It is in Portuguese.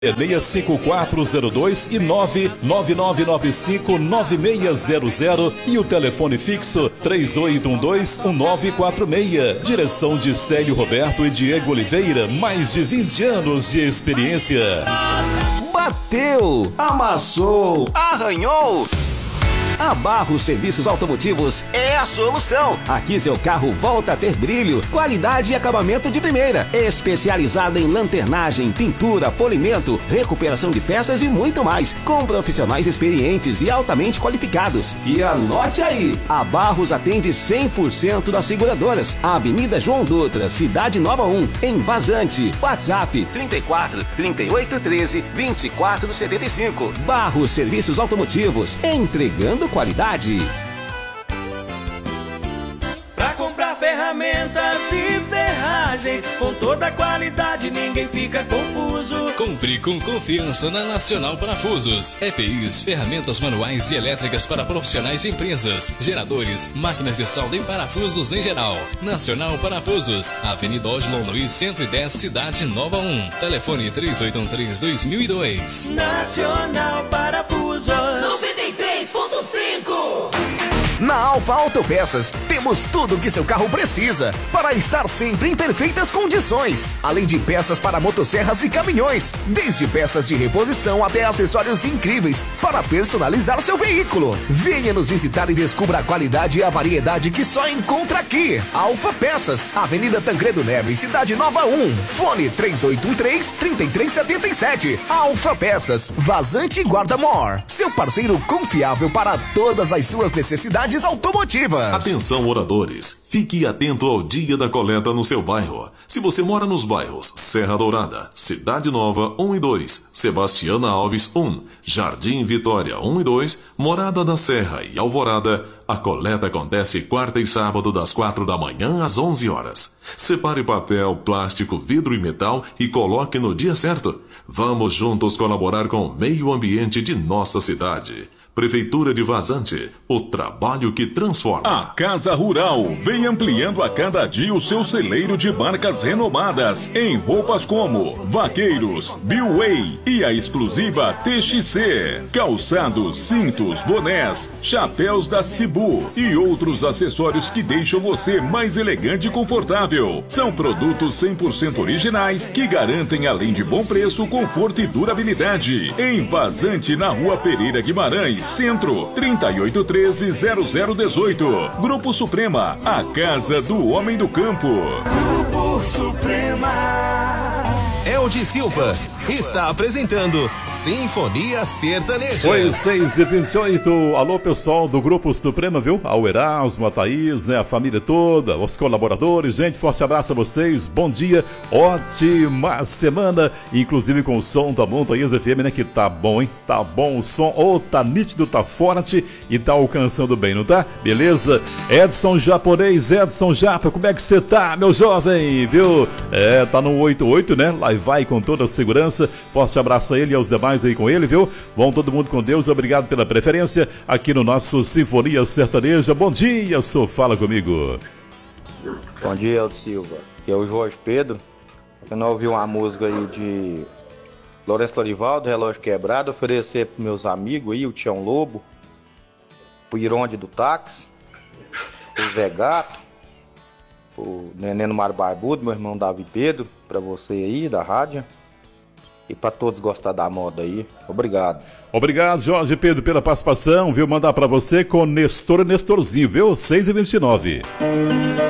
65402 e 999959600 e o telefone fixo 3812-1946. Direção de Célio Roberto e Diego Oliveira, mais de 20 anos de experiência. Bateu, amassou, arranhou. A Barros Serviços Automotivos é a solução. Aqui seu carro volta a ter brilho, qualidade e acabamento de primeira. Especializada em lanternagem, pintura, polimento, recuperação de peças e muito mais. Com profissionais experientes e altamente qualificados. E anote aí, a Barros atende 100% das seguradoras. Avenida João Dutra, Cidade Nova 1, em Vazante. WhatsApp 34 38 13 24 75. Barros Serviços Automotivos, entregando qualidade. Pra comprar ferramentas e ferragens com toda a qualidade, ninguém fica confuso. Compre com confiança na Nacional Parafusos. EPIs, ferramentas manuais e elétricas para profissionais e empresas, geradores, máquinas de solda e parafusos em geral. Nacional Parafusos, Avenida Odilon Luiz 110, Cidade Nova 1. Telefone 3813-2002. Nacional Parafusos 93.5. Na Alfa Autopeças, temos tudo o que seu carro precisa para estar sempre em perfeitas condições. Além de peças para motosserras e caminhões, desde peças de reposição até acessórios incríveis para personalizar seu veículo. Venha nos visitar e descubra a qualidade e a variedade que só encontra aqui. Alfa Peças, Avenida Tancredo Neves, Cidade Nova 1. Fone 3813-3377. Alfa Peças, Vazante e Guarda-Mor. Seu parceiro confiável para todas as suas necessidades automotivas. Atenção, moradores. Fique atento ao dia da coleta no seu bairro. Se você mora nos bairros Serra Dourada, Cidade Nova 1 e 2, Sebastiana Alves 1, Jardim Vitória 1 e 2, Morada da Serra e Alvorada, a coleta acontece quarta e sábado das 4 da manhã às 11 horas. Separe papel, plástico, vidro e metal e coloque no dia certo. Vamos juntos colaborar com o meio ambiente de nossa cidade. Prefeitura de Vazante, o trabalho que transforma. A Casa Rural vem ampliando a cada dia o seu celeiro de marcas renomadas em roupas como Vaqueiros, Billway e a exclusiva TXC. Calçados, cintos, bonés, chapéus da Cibu e outros acessórios que deixam você mais elegante e confortável. São produtos 100% originais que garantem, além de bom preço, conforto e durabilidade. Em Vazante, na Rua Pereira Guimarães, Centro, 3813-0018. Grupo Suprema, a casa do homem do campo. Grupo Suprema. Eldi Silva está apresentando Sinfonia Sertaneja. Foi 6h28. Alô, pessoal do Grupo Suprema, viu? Ao Erasmo, a Thaís, né? A família toda, os colaboradores. Gente, forte abraço a vocês. Bom dia, ótima semana. Inclusive com o som da Montanhas FM, né? Que tá bom, hein? Tá bom o som. Tá nítido, tá forte e tá alcançando bem, não tá? Beleza? Edson Japonês, Edson Japa, como é que você tá, meu jovem? Viu? Tá no 88, né? Lá vai com toda a segurança. Forte abraço a ele e aos demais aí com ele, viu? Vão todo mundo com Deus, obrigado pela preferência aqui no nosso Sinfonia Sertaneja. Bom dia, só fala comigo. Bom dia, Eldo Silva. Aqui é o Jorge Pedro. Eu não ouvi uma música aí de Lourenço Lorivaldo, Relógio Quebrado, oferecer para meus amigos aí, o Tião Lobo, o Ironde do Táxi, o Zé Gato, o Nenê no Mar Barbudo, meu irmão Davi Pedro, para você aí da rádio. E para todos gostar da moda aí. Obrigado. Obrigado, Jorge Pedro, pela participação, viu? Mandar para você com Nestorzinho, viu? 6h29.